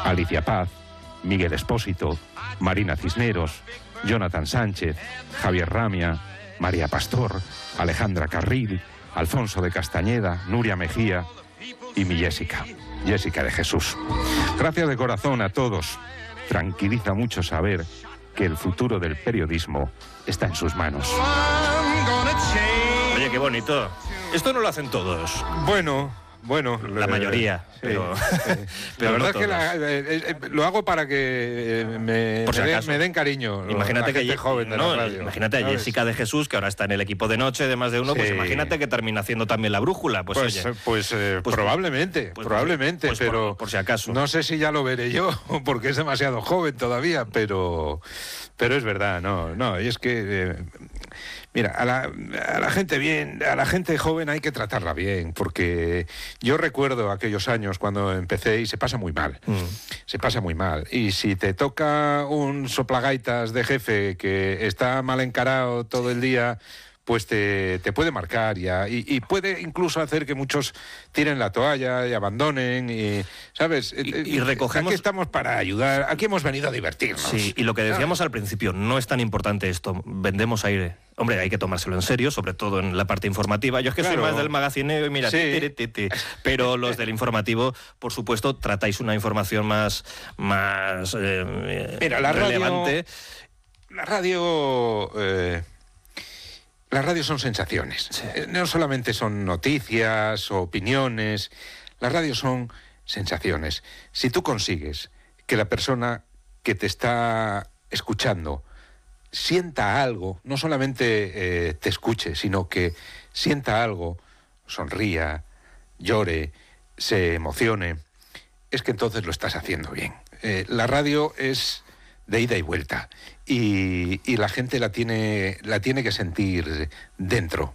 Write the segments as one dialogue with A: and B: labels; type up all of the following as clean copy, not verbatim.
A: Alicia Paz, Miguel Espósito, Marina Cisneros, Jonathan Sánchez, Javier Ramia, María Pastor, Alejandra Carril, Alfonso de Castañeda, Nuria Mejía y mi Jessica de Jesús. Gracias de corazón a todos. Tranquiliza mucho saber que el futuro del periodismo está en sus manos.
B: Oye, qué bonito. Esto no lo hacen todos.
A: Bueno,
B: la mayoría,
A: sí,
B: pero,
A: sí.
B: pero
A: la verdad
B: no
A: es que lo hago para que me den cariño.
B: Imagínate
A: que joven de la radio,
B: imagínate a Jessica de Jesús, que ahora está en el equipo de noche de Más de Uno,
A: sí.
B: Pues imagínate que termina haciendo también la brújula. Pues
A: probablemente, pero
B: por si acaso.
A: No sé si ya lo veré yo, porque es demasiado joven todavía, pero es verdad, no, y es que mira, a la gente joven hay que tratarla bien, porque yo recuerdo aquellos años cuando empecé y se pasa muy mal. Se pasa muy mal. Y si te toca un soplagaitas de jefe que está mal encarado todo el día, pues te puede marcar y puede incluso hacer que muchos tiren la toalla y abandonen, y ¿sabes?
B: Y recogemos...
A: Aquí estamos para ayudar, aquí hemos venido a divertirnos.
B: Sí, y lo que decíamos al principio, no es tan importante esto, vendemos aire. Hombre, hay que tomárselo en serio, sobre todo en la parte informativa. Yo es que soy más del magacineo y mira,
A: sí.
B: Pero los del informativo, por supuesto, tratáis una información más
A: mira,
B: relevante.
A: Las radios son sensaciones.
B: Sí.
A: No solamente son noticias o opiniones, las radios son sensaciones. Si tú consigues que la persona que te está escuchando sienta algo, no solamente te escuche, sino que sienta algo, sonría, llore, se emocione, es que entonces lo estás haciendo bien. La radio es de ida y vuelta, y la gente la tiene que sentir dentro.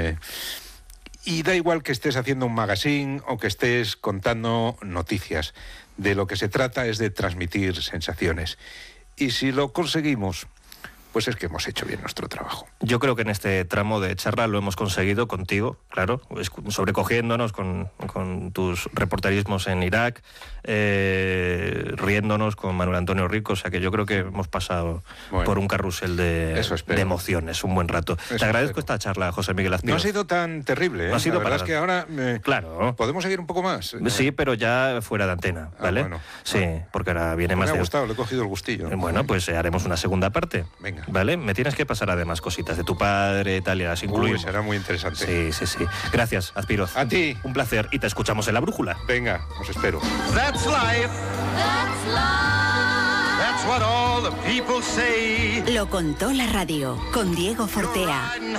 A: Y da igual que estés haciendo un magazine o que estés contando noticias. De lo que se trata es de transmitir sensaciones. Y si lo conseguimos, pues es que hemos hecho bien nuestro trabajo.
B: Yo creo que en este tramo de charla lo hemos conseguido contigo, claro, sobrecogiéndonos con tus reporterismos en Irak, riéndonos con Manuel Antonio Rico, o sea que yo creo que hemos pasado por un carrusel de emociones, un buen rato. Te agradezco esta charla, José Miguel Azpiroz.
A: No ha sido tan terrible, ¿eh?
B: No ha sido,
A: la verdad es que ahora
B: claro.
A: ¿Podemos seguir un poco más?
B: Sí, pero ya fuera de antena, ¿vale? Sí, porque ahora viene más
A: me ha
B: de...
A: gustado, le he cogido el gustillo.
B: Bueno, pues haremos una segunda parte.
A: Venga.
B: ¿Vale? Me tienes que pasar además cositas de tu padre, tal, y las incluimos.
A: Será muy interesante.
B: Sí. Gracias, Azpiroz.
A: A ti.
B: Un placer, y te escuchamos en La Brújula.
A: Venga, os espero.
C: That's life. That's life. That's what all the people say.
D: Lo contó la radio, con Diego Fortea.